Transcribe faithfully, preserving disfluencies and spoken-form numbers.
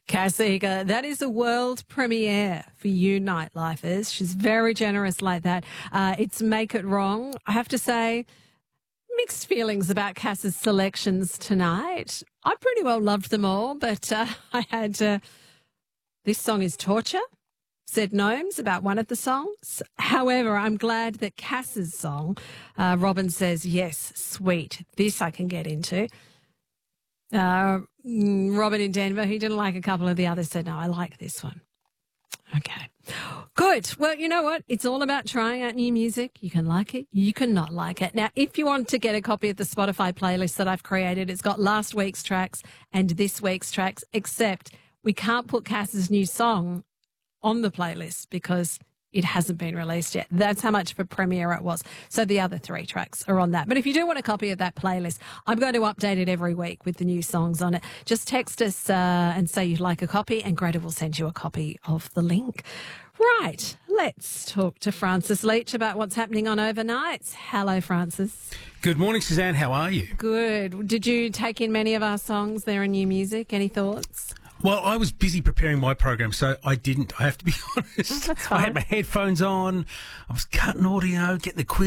Cass Eager, that is a world premiere for you nightlifers. She's very generous like that. Uh, it's Make It Wrong. I have to say, mixed feelings about Cass's selections tonight. I pretty well loved them all, but uh, I had uh, This Song Is Torture, said Gnomes about one of the songs. However, I'm glad that Cass's song, uh, Robin Says Yes, Sweet, this I can get into. Uh, Robert in Denver, he didn't like a couple of the others, said, no, I like this one. Okay. Good. Well, you know what? It's all about trying out new music. You can like it. You can not like it. Now, if you want to get a copy of the Spotify playlist that I've created, it's got last week's tracks and this week's tracks, except we can't put Cass's new song on the playlist because it hasn't been released yet. That's how much of a premiere it was. So the other three tracks are on that. But if you do want a copy of that playlist, I'm going to update it every week with the new songs on it. Just text us uh, and say you'd like a copy, and Greta will send you a copy of the link. Right, let's talk to Francis Leach about what's happening on overnights. Hello, Francis. Good morning, Suzanne. How are you? Good. Did you take in many of our songs there in new music? Any thoughts? Well, I was busy preparing my program, so I didn't. I have to be honest. That's fine. I had my headphones on. I was cutting audio, getting the quiz